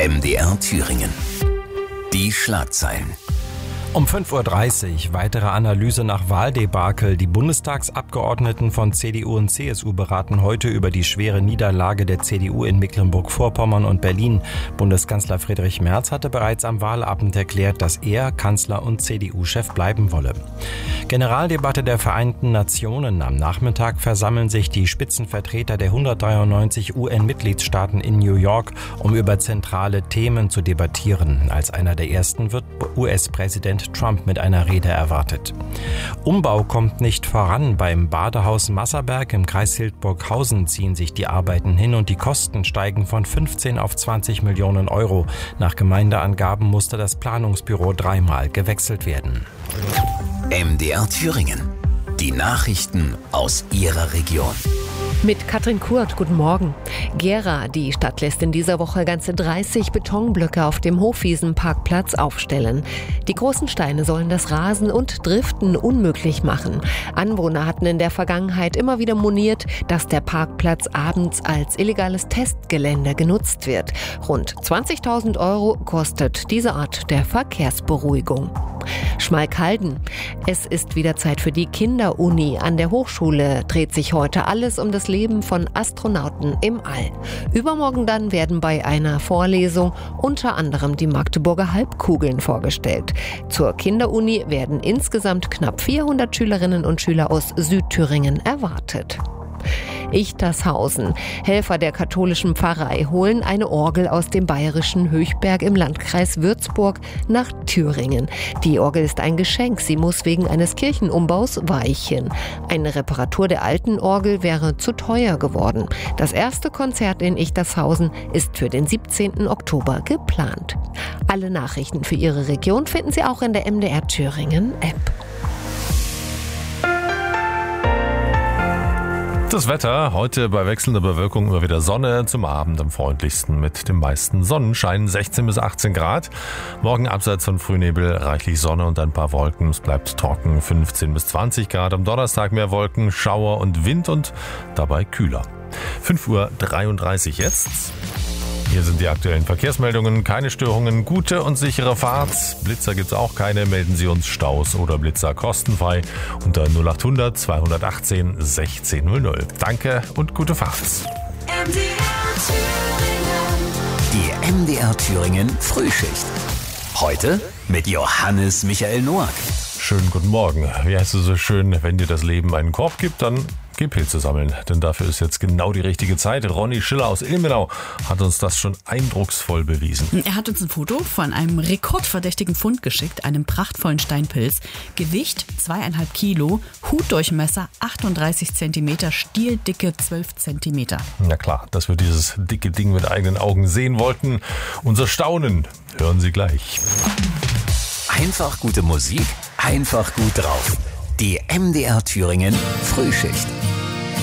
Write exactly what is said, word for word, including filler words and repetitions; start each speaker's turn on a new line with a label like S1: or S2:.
S1: M D R Thüringen. Die Schlagzeilen.
S2: Um fünf Uhr dreißig weitere Analyse nach Wahldebakel. Die Bundestagsabgeordneten von C D U und C S U beraten heute über die schwere Niederlage der C D U in Mecklenburg-Vorpommern und Berlin. Bundeskanzler Friedrich Merz hatte bereits am Wahlabend erklärt, dass er Kanzler und C D U-Chef bleiben wolle. Generaldebatte der Vereinten Nationen. Am Nachmittag versammeln sich die Spitzenvertreter der hundertdreiundneunzig U N-Mitgliedstaaten in New York, um über zentrale Themen zu debattieren. Als einer der ersten wird U S-Präsident Trump mit einer Rede erwartet. Umbau kommt nicht voran. Beim Badehaus Masserberg im Kreis Hildburghausen ziehen sich die Arbeiten hin und die Kosten steigen von fünfzehn auf zwanzig Millionen Euro. Nach Gemeindeangaben musste das Planungsbüro dreimal gewechselt werden.
S1: M D R Thüringen. Die Nachrichten aus Ihrer Region.
S3: Mit Katrin Kurt, guten Morgen. Gera, die Stadt lässt in dieser Woche ganze dreißig Betonblöcke auf dem Hofwiesenparkplatz aufstellen. Die großen Steine sollen das Rasen und Driften unmöglich machen. Anwohner hatten in der Vergangenheit immer wieder moniert, dass der Parkplatz abends als illegales Testgelände genutzt wird. Rund zwanzigtausend Euro kostet diese Art der Verkehrsberuhigung. Schmalkalden. Es ist wieder Zeit für die Kinderuni. An der Hochschule dreht sich heute alles um das Leben von Astronauten im All. Übermorgen dann werden bei einer Vorlesung unter anderem die Magdeburger Halbkugeln vorgestellt. Zur Kinderuni werden insgesamt knapp vierhundert Schülerinnen und Schüler aus Südthüringen erwartet. Ichtershausen. Helfer der katholischen Pfarrei holen eine Orgel aus dem bayerischen Höchberg im Landkreis Würzburg nach Thüringen. Die Orgel ist ein Geschenk, sie muss wegen eines Kirchenumbaus weichen. Eine Reparatur der alten Orgel wäre zu teuer geworden. Das erste Konzert in Ichtershausen ist für den siebzehnten Oktober geplant. Alle Nachrichten für Ihre Region finden Sie auch in der M D R Thüringen App.
S4: Das Wetter, heute bei wechselnder Bewölkung immer wieder Sonne, zum Abend am freundlichsten mit dem meisten Sonnenschein, sechzehn bis achtzehn Grad. Morgen abseits von Frühnebel reichlich Sonne und ein paar Wolken, es bleibt trocken, fünfzehn bis zwanzig Grad. Am Donnerstag mehr Wolken, Schauer und Wind und dabei kühler. fünf Uhr dreiunddreißig jetzt. Hier sind die aktuellen Verkehrsmeldungen. Keine Störungen, gute und sichere Fahrt. Blitzer gibt's auch keine. Melden Sie uns Staus oder Blitzer kostenfrei unter null acht hundert zweihundertachtzehn sechzehn null null. Danke und gute Fahrt.
S1: Die M D R Thüringen Frühschicht. Heute mit Johannes Michael Noack.
S4: Schönen guten Morgen. Wie heißt es so schön, wenn dir das Leben einen Korb gibt, dann geh Pilze sammeln, denn dafür ist jetzt genau die richtige Zeit. Ronny Schiller aus Ilmenau hat uns das schon eindrucksvoll bewiesen.
S5: Er hat uns ein Foto von einem rekordverdächtigen Fund geschickt, einem prachtvollen Steinpilz. Gewicht zweieinhalb Kilo, Hutdurchmesser achtunddreißig Zentimeter, Stieldicke zwölf Zentimeter.
S4: Na klar, dass wir dieses dicke Ding mit eigenen Augen sehen wollten. Unser Staunen hören Sie gleich.
S1: Einfach gute Musik, einfach gut drauf. Die M D R Thüringen Frühschicht.